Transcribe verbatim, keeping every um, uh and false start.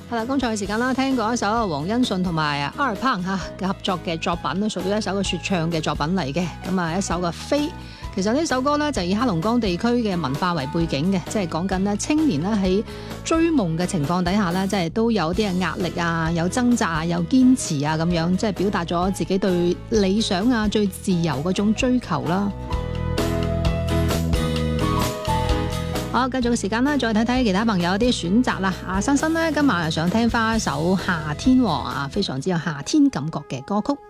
係啦，剛才嘅時間啦，聽過一首黃恩順同埋阿爾烹嚇嘅合作嘅作品咧，屬於一首嘅説唱嘅作品嚟嘅。咁啊，一首嘅飛，其實呢首歌呢，就以黑龍江地區嘅文化為背景嘅，即係講緊呢青年咧喺追夢嘅情況底下呢，即係都有啲嘅壓力啊，有掙扎，有堅持啊咁樣，即係表達咗自己對理想啊、最自由嗰種追求啦。好，繼續嘅時間啦，再睇睇其他朋友啲選擇啦。阿新新呢，今晚想聽翻一首夏天喎啊，非常之有夏天感覺嘅歌曲。